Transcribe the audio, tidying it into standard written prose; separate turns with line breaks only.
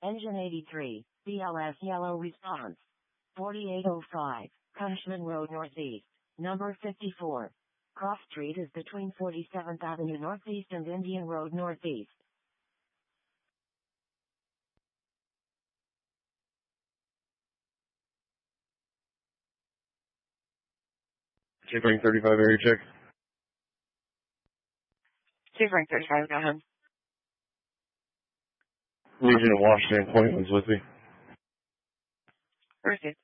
Engine 83, BLS yellow response. 4805, Cushman Road Northeast, number 54. Cross Street is between 47th Avenue Northeast and Indian Road Northeast.
Chiefering 35 area check.
Chiefering 35, go ahead.
Legion of Washington Point was with me.
Received.